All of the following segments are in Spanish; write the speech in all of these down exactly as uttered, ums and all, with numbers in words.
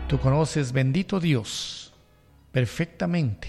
Tú conoces, bendito Dios, perfectamente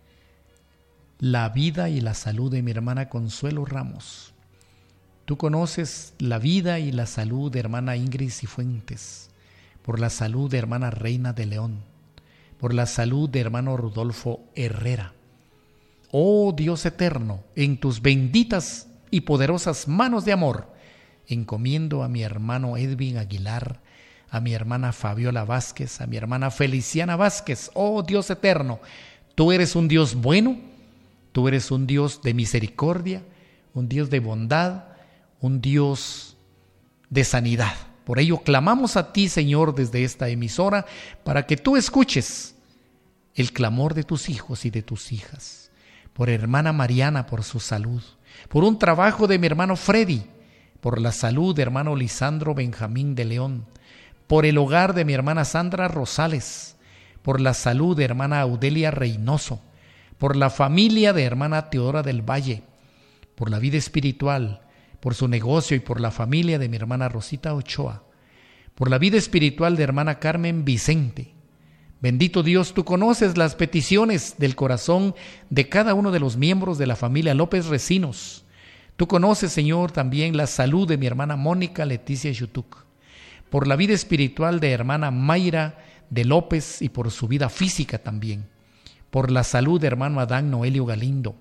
la vida y la salud de mi hermana Consuelo Ramos. Tú conoces la vida y la salud de hermana Ingrid Cifuentes, por la salud de hermana Reina de León, por la salud de hermano Rodolfo Herrera. Oh Dios eterno, en tus benditas y poderosas manos de amor, encomiendo a mi hermano Edwin Aguilar, a mi hermana Fabiola Vázquez, a mi hermana Feliciana Vázquez. Oh Dios eterno, tú eres un Dios bueno, tú eres un Dios de misericordia, un Dios de bondad, un Dios de sanidad. Por ello clamamos a ti, Señor, desde esta emisora, para que tú escuches el clamor de tus hijos y de tus hijas. Por hermana Mariana, por su salud. Por un trabajo de mi hermano Freddy, por la salud de hermano Lisandro Benjamín de León. Por el hogar de mi hermana Sandra Rosales. Por la salud de hermana Audelia Reynoso. Por la familia de hermana Teodora del Valle. Por la vida espiritual, por su negocio y por la familia de mi hermana Rosita Ochoa, por la vida espiritual de hermana Carmen Vicente. Bendito Dios, tú conoces las peticiones del corazón de cada uno de los miembros de la familia López Recinos. Tú conoces, Señor, también la salud de mi hermana Mónica Leticia Yutuc, por la vida espiritual de hermana Mayra de López y por su vida física también, por la salud de hermano Adán Noelio Galindo,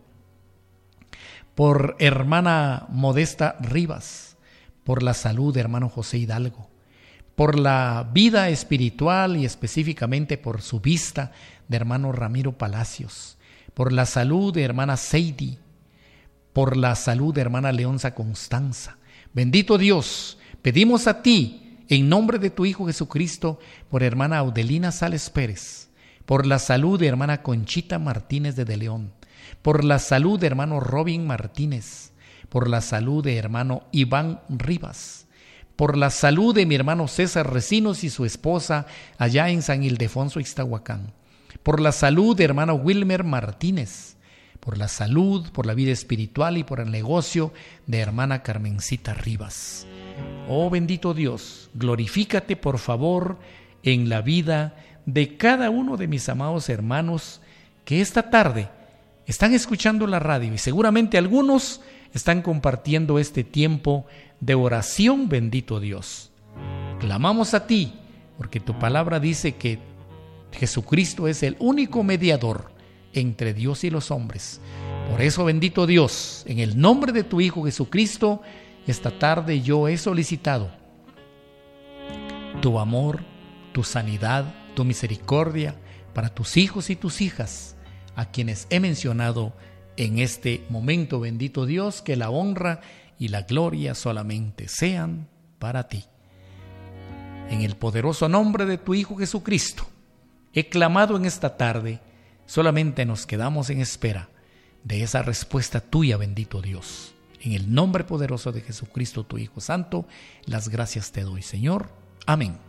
por hermana Modesta Rivas, por la salud de hermano José Hidalgo, por la vida espiritual y específicamente por su vista de hermano Ramiro Palacios, por la salud de hermana Seidi, por la salud de hermana Leonza Constanza. Bendito Dios, pedimos a ti, en nombre de tu Hijo Jesucristo, por hermana Audelina Sales Pérez, por la salud de hermana Conchita Martínez de De León, por la salud de hermano Robin Martínez, por la salud de hermano Iván Rivas, por la salud de mi hermano César Recinos y su esposa allá en San Ildefonso, Ixtahuacán, por la salud de hermano Wilmer Martínez, por la salud, por la vida espiritual y por el negocio de hermana Carmencita Rivas. Oh bendito Dios, glorifícate por favor en la vida de cada uno de mis amados hermanos que esta tarde están escuchando la radio y seguramente algunos están compartiendo este tiempo de oración, bendito Dios. Clamamos a ti, porque tu palabra dice que Jesucristo es el único mediador entre Dios y los hombres. Por eso, bendito Dios, en el nombre de tu Hijo Jesucristo, esta tarde yo he solicitado tu amor, tu sanidad, tu misericordia para tus hijos y tus hijas, a quienes he mencionado en este momento, bendito Dios, que la honra y la gloria solamente sean para ti. En el poderoso nombre de tu Hijo Jesucristo, he clamado en esta tarde, solamente nos quedamos en espera de esa respuesta tuya, bendito Dios. En el nombre poderoso de Jesucristo, tu Hijo Santo, las gracias te doy, Señor. Amén.